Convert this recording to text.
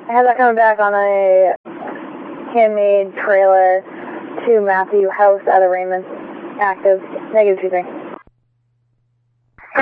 I have that coming back on a handmade trailer to Matthew House out of Raymond. Active. -23.